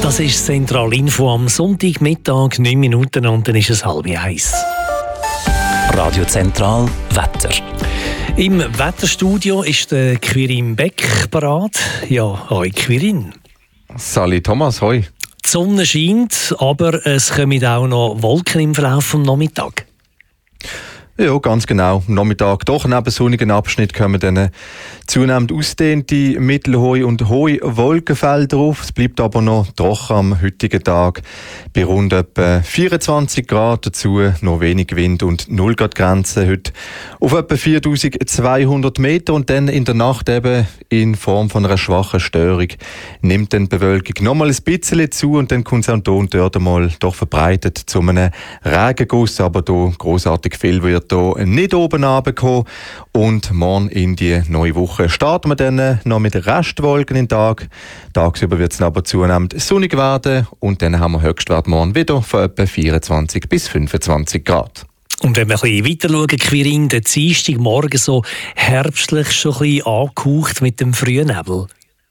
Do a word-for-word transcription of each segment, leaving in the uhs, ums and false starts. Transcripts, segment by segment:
Das ist Zentralinfo am Sonntagmittag, neun Minuten und dann ist es halb eins. Radio Zentral Wetter. Im Wetterstudio ist der Quirin Beck parat. Ja, hoi Quirin. Sali Thomas, hoi. Die Sonne scheint, aber es kommen auch noch Wolken im Verlauf des Nachmittags. Ja, ganz genau. Am Nachmittag doch neben sonnigen Abschnitt kommen dann zunehmend ausdehnte mittelhohe und hohe Wolkenfelder auf. Es bleibt aber noch trocken am heutigen Tag bei rund etwa vierundzwanzig Grad. Dazu noch wenig Wind und null Grad Grenze heute auf etwa viertausendzweihundert Meter. Und dann in der Nacht eben in Form von einer schwachen Störung nimmt dann die Bewölkung noch mal ein bisschen zu und dann kommt es auch hier und dort einmal doch verbreitet zu einem Regenguss. Aber hier grossartig viel wird hier nicht oben runterkommen. Und morgen in die neue Woche starten wir dann noch mit Restwolken in den Tag. Tagsüber wird es aber zunehmend sonnig werden und dann haben wir Höchstwert morgen wieder von etwa vierundzwanzig bis fünfundzwanzig Grad. Und wenn wir ein bisschen weiter schauen, Quirin, der Dienstagmorgen so herbstlich schon ein bisschen angehaucht mit dem frühen Nebel.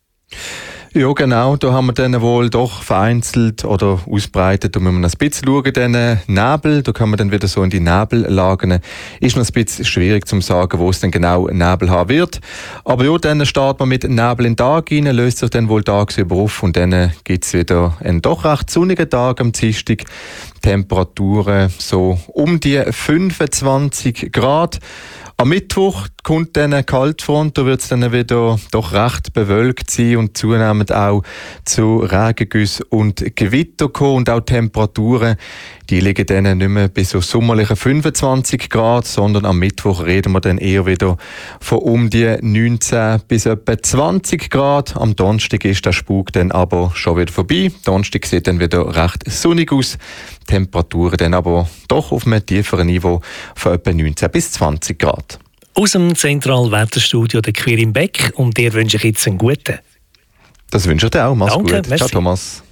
Ja, genau. Da haben wir dann wohl doch vereinzelt oder ausbreitet. Da müssen wir ein bisschen schauen, den Nebel. Da kann man dann wieder so in die Nebellagen. Ist noch ein bisschen schwierig zu sagen, wo es dann genau Nebel haben wird. Aber ja, dann startet man mit Nebel in den Tag rein, löst sich dann wohl tagsüber auf und dann gibt es wieder einen doch recht sonnigen Tag am Dienstag. Temperaturen so um die fünfundzwanzig Grad. Am Mittwoch kommt dann eine Kaltfront, da wird es dann wieder doch recht bewölkt sein und zunehmend auch zu Regengüssen und Gewitter kommen und auch Temperaturen, die liegen dann nicht mehr bis so sommerlichen fünfundzwanzig Grad, sondern am Mittwoch reden wir dann eher wieder von um die neunzehn bis etwa zwanzig Grad. Am Donnerstag ist der Spuk dann aber schon wieder vorbei. Donnerstag sieht dann wieder recht sonnig aus. Temperaturen dann aber doch auf einem tieferen Niveau von etwa neunzehn bis zwanzig Grad. Aus dem Zentralwetterstudio der Quirin Beck und dir wünsche ich jetzt einen guten. Das wünsche ich dir auch. Mach's Danke, gut. merci. Ciao, Thomas.